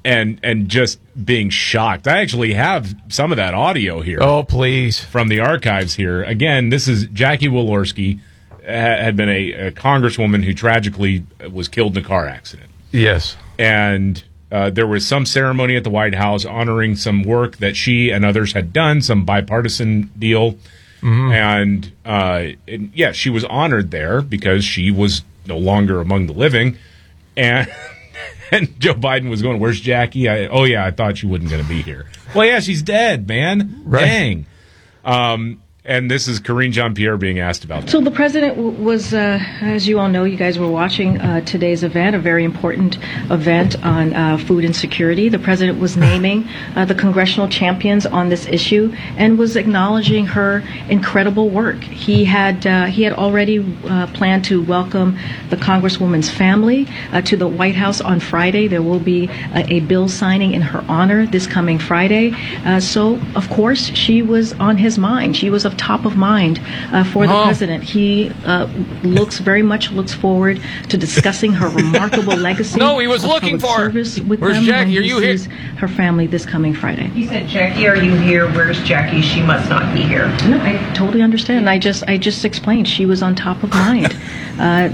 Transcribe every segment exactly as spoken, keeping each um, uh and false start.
and and just being shocked. I actually have some of that audio here. Oh, please. From the archives here. Again, this is Jackie Walorski, had been a, a congresswoman who tragically was killed in a car accident. Yes. And uh, there was some ceremony at the White House honoring some work that she and others had done, some bipartisan deal. Mm-hmm. And, uh, and, yeah, she was honored there because she was no longer among the living. And and Joe Biden was going, "Where's Jackie?" I, oh, yeah, I thought she wasn't going to be here. Well, yeah, she's dead, man. Right. Dang. Um, and this is Karine Jean-Pierre being asked about that. So the president w- was, uh, as you all know, you guys were watching uh, today's event, a very important event on uh, food insecurity. The president was naming uh, the congressional champions on this issue and was acknowledging her incredible work. He had uh, he had already uh, planned to welcome the congresswoman's family uh, to the White House on Friday. There will be a, a bill signing in her honor this coming Friday. Uh, so, of course, she was on his mind. She was of top of mind uh, for the oh. president. He uh, looks very much looks forward to discussing her remarkable legacy. No, he was looking for her. With Where's them Jackie? Are you here? Her family this coming Friday. He said, "Jackie, are you here? Where's Jackie? She must not be here." No, I totally understand. I just I just explained she was on top of mind. uh,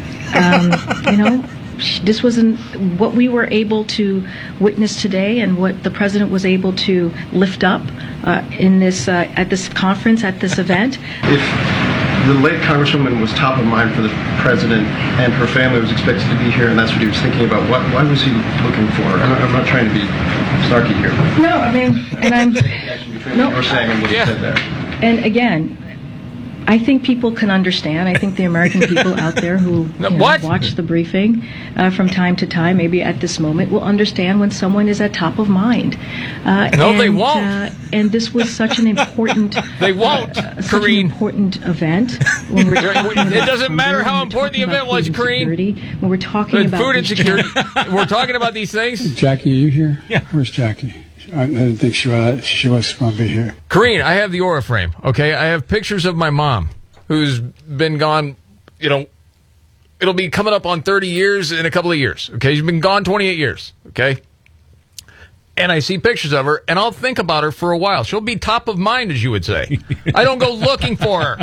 um, you know. This wasn't what we were able to witness today, and what the president was able to lift up uh, in this uh, at this conference, at this event. If the late Congresswoman was top of mind for the president, and her family was expected to be here, and that's what he was thinking about, what, why was he looking for? I'm not, I'm not trying to be snarky here. No, I mean, and I'm no, what you're saying and what yeah. you said there. And again, I think people can understand. I think the American people out there who you know, watch the briefing uh, from time to time, maybe at this moment, will understand when someone is at top of mind. Uh, no, and, they won't. Uh, and this was such an important, they won't. Uh, such an important event. When we're it doesn't matter how important the event was, Karine. When we're talking about food insecurity, we're talking about these things. Jackie, are you here? Yeah. Where's Jackie? I didn't think she was, she was going to be here. Karine, I have the aura frame, okay? I have pictures of my mom, who's been gone, you know, it'll be coming up on thirty years in a couple of years, okay? She's been gone twenty-eight years, okay? And I see pictures of her, and I'll think about her for a while. She'll be top of mind, as you would say. I don't go looking for her.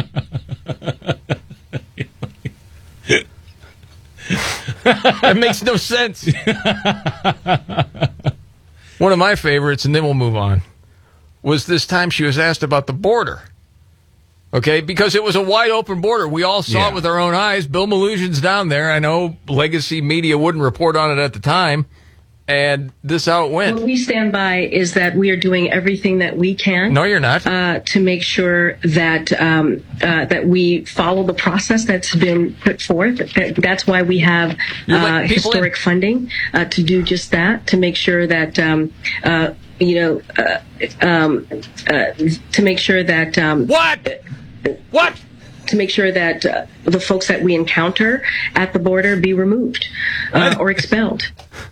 That makes no sense. One of my favorites, and then we'll move on, was this time she was asked about the border. Okay, because it was a wide open border. We all saw yeah. it with our own eyes. Bill Melugion's down there. I know legacy media wouldn't report on it at the time. And this is how it went. What we stand by is that we are doing everything that we can. No, you're not. Uh, to make sure that um, uh, that we follow the process that's been put forth. That's why we have uh, historic in. funding uh, to do just that, to make sure that, um, uh, you know, uh, um, uh, to make sure that... Um, what? What? To make sure that uh, the folks that we encounter at the border be removed uh, or expelled.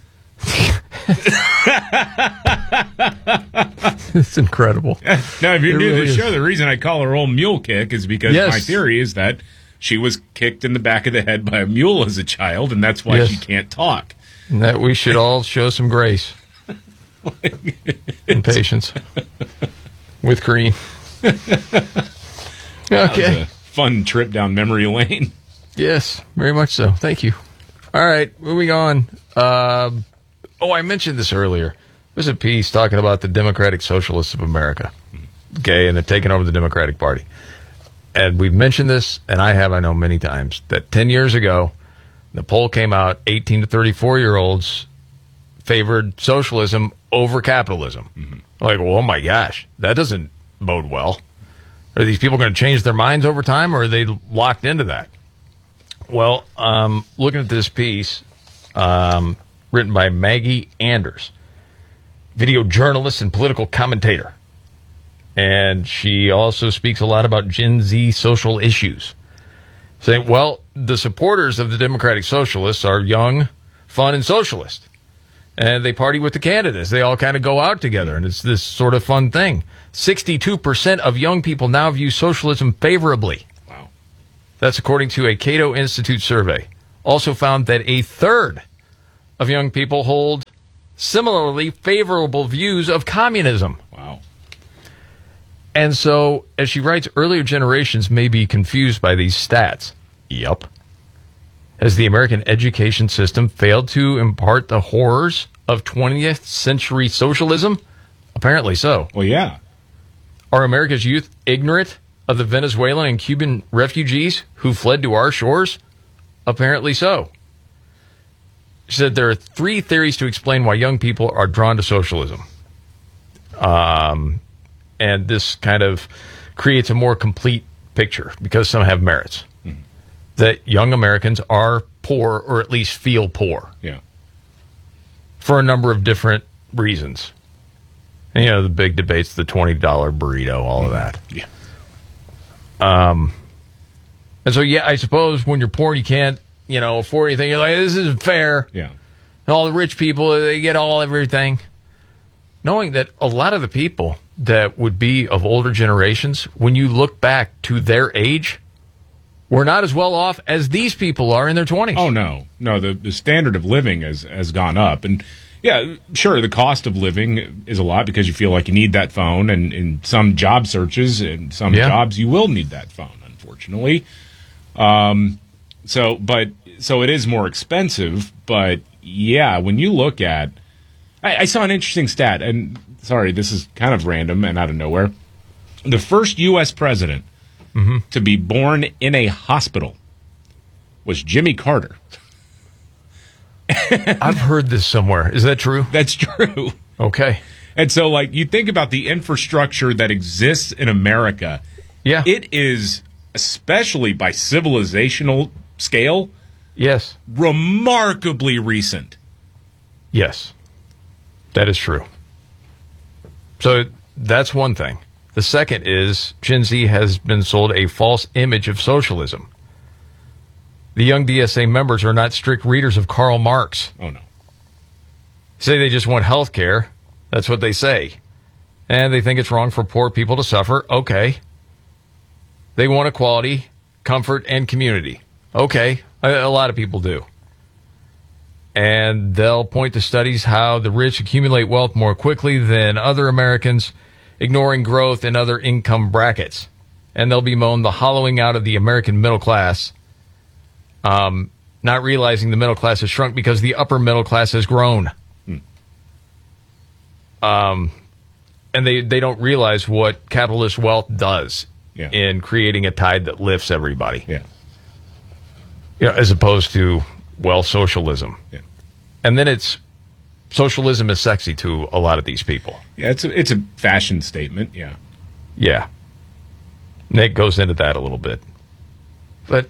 It's incredible. Now, if you're it new really to the is. show, the reason I call her old mule kick is because yes. my theory is that she was kicked in the back of the head by a mule as a child, and that's why yes. she can't talk. And that we should all show some grace and patience with Karine. Okay. Fun trip down memory lane. Yes, very much so. Thank you. All right, moving on. Uh, oh, I mentioned this earlier. There's a piece talking about the Democratic Socialists of America. Okay, and they're taking over the Democratic Party. And we've mentioned this, and I have, I know, many times, that ten years ago, the poll came out, eighteen to thirty-four-year-olds favored socialism over capitalism. Mm-hmm. Like, well, oh my gosh, that doesn't bode well. Are these people going to change their minds over time, or are they locked into that? Well, um, looking at this piece, um, written by Maggie Anders, video journalist and political commentator. And she also speaks a lot about Gen Z social issues. Saying, well, the supporters of the Democratic Socialists are young, fun, and socialist. And they party with the candidates. They all kind of go out together, and it's this sort of fun thing. sixty-two percent of young people now view socialism favorably. Wow. That's according to a Cato Institute survey. Also found that a third of young people hold similarly favorable views of communism. Wow. And so, as she writes, earlier generations may be confused by these stats. Yup. Has the American education system failed to impart the horrors of twentieth century socialism? Apparently so. Well, yeah. Are America's youth ignorant of the Venezuelan and Cuban refugees who fled to our shores? Apparently so. She said there are three theories to explain why young people are drawn to socialism. Um, and this kind of creates a more complete picture because some have merits. Mm-hmm. That young Americans are poor or at least feel poor. Yeah. For a number of different reasons. And, you know, the big debates, the twenty dollar burrito, all mm-hmm. of that. Yeah. Um, and so, yeah, I suppose when you're poor, you can't, you know, afford anything. You're like, this isn't fair. Yeah. And all the rich people, they get all everything. Knowing that a lot of the people that would be of older generations, when you look back to their age, were not as well off as these people are in their twenties. Oh, no. No, the, the standard of living has, has gone up. And, yeah, sure, the cost of living is a lot because you feel like you need that phone. And in some job searches and some yeah. jobs, you will need that phone, unfortunately. Um, so, but, so it is more expensive. But, yeah, when you look at, I, I saw an interesting stat, and sorry, this is kind of random and out of nowhere. The first U S president mm-hmm. to be born in a hospital was Jimmy Carter. I've heard this somewhere. Is that true? That's true. Okay. And so, like, you think about the infrastructure that exists in America. Yeah. It is, especially by civilizational scale, yes, remarkably recent. Yes. That is true. So that's one thing. The second is Gen Z has been sold a false image of socialism. The young D S A members are not strict readers of Karl Marx. Oh, no. Say they just want health care. That's what they say. And they think it's wrong for poor people to suffer. Okay. They want equality, comfort, and community. Okay. A, a lot of people do. And they'll point to studies how the rich accumulate wealth more quickly than other Americans, ignoring growth in other income brackets. And they'll bemoan the hollowing out of the American middle class, um, not realizing the middle class has shrunk because the upper middle class has grown. Hmm. Um, and they, they don't realize what capitalist wealth does yeah. in creating a tide that lifts everybody. Yeah. You know, as opposed to, well, socialism. Yeah. And then it's socialism is sexy to a lot of these people. Yeah, it's a, it's a fashion statement, yeah. Yeah. Nick goes into that a little bit. But,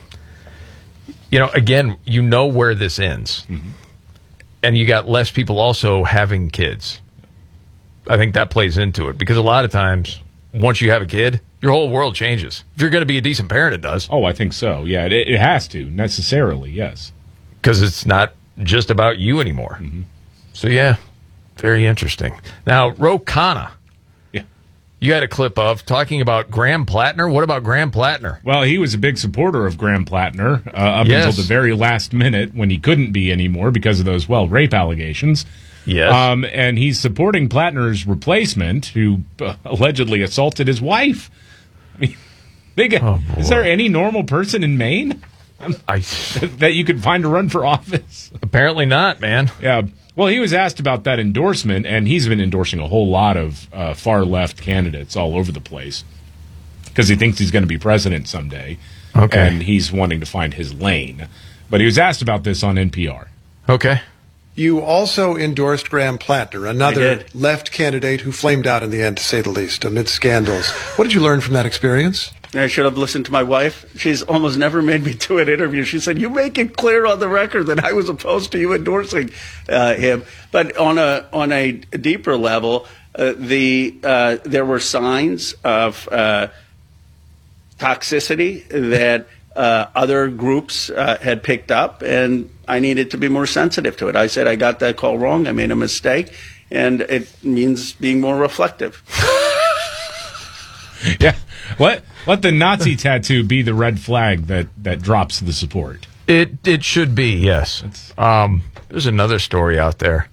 you know, again, you know where this ends. Mm-hmm. And you got less people also having kids. I think that plays into it. Because a lot of times, once you have a kid, your whole world changes. If you're going to be a decent parent, it does. Oh, I think so. Yeah, it, it has to, necessarily, yes. Because it's not just about you anymore. Mm-hmm. So, yeah, very interesting. Now, Ro Khanna. Yeah. You had a clip of talking about Graham Plattner. What about Graham Plattner? Well, he was a big supporter of Graham Plattner uh, up yes. until the very last minute when he couldn't be anymore because of those, well, rape allegations. Yes. Um, and he's supporting Plattner's replacement, who uh, allegedly assaulted his wife. I mean, big, oh, is there any normal person in Maine I, that you could find to run for office? Apparently not, man. Yeah. Well, he was asked about that endorsement, and he's been endorsing a whole lot of uh, far-left candidates all over the place because he thinks he's going to be president someday. Okay. And he's wanting to find his lane. But he was asked about this on N P R. Okay. You also endorsed Graham Plattner, another left candidate who flamed out in the end, to say the least, amid scandals. What did you learn from that experience? I should have listened to my wife. She's almost never made me do an interview. She said, you make it clear on the record that I was opposed to you endorsing uh, him. But on a on a deeper level, uh, the uh, there were signs of uh, toxicity that uh, other groups uh, had picked up, and I needed to be more sensitive to it. I said, I got that call wrong. I made a mistake, and it means being more reflective. Yeah. Let let the Nazi tattoo be the red flag that, that drops the support. It it should be, yes. Um, there's another story out there.